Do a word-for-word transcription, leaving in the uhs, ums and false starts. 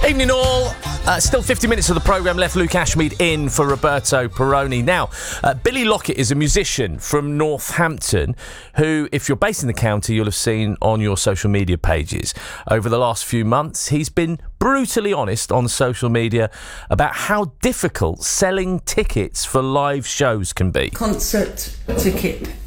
Evening all. Uh, still fifty minutes of the programme left. Luke Ashmead in for Roberto Perrone. Now, uh, Billy Lockett is a musician from Northampton who, if you're based in the county, you'll have seen on your social media pages. Over the last few months, he's been brutally honest on social media about how difficult selling tickets for live shows can be. Concert ticket